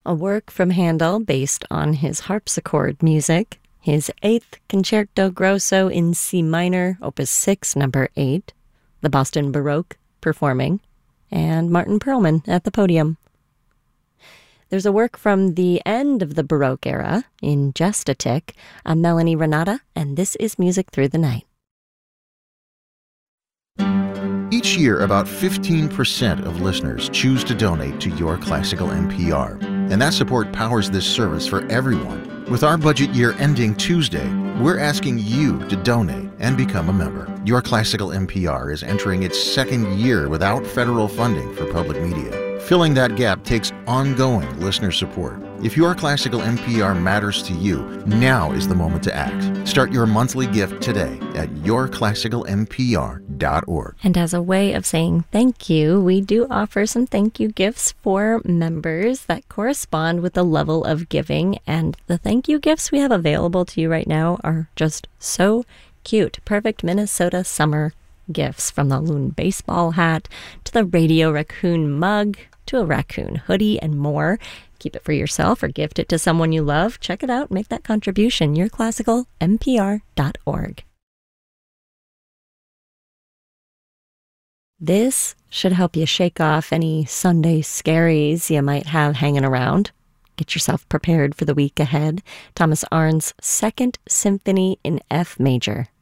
a work from Handel based on his harpsichord music, his 8th Concerto Grosso in C minor, Opus 6, number 8, the Boston Baroque performing, and Martin Perlman at the podium. There's a work from the end of the Baroque era, in Just a Tick, Melanie Renata, and this is Music Through the Night. Each year, about 15% of listeners choose to donate to Your Classical NPR, and that support powers this service for everyone. With our budget year ending Tuesday, we're asking you to donate and become a member. Your Classical NPR is entering its 2nd year without federal funding for public media. Filling that gap takes ongoing listener support. If Your Classical NPR matters to you, now is the moment to act. Start your monthly gift today at yourclassicalnpr.org. And as a way of saying thank you, we do offer some thank you gifts for members that correspond with the level of giving. And the thank you gifts we have available to you right now are just so cute. Perfect Minnesota summer gifts, from the Loon baseball hat to the Radio Raccoon mug to a raccoon hoodie and more. Keep it for yourself or gift it to someone you love. Check it out. Make that contribution. yourclassicalnpr.org. This should help you shake off any Sunday scaries you might have hanging around. Get yourself prepared for the week ahead. Thomas Arndt's 2nd Symphony in F major.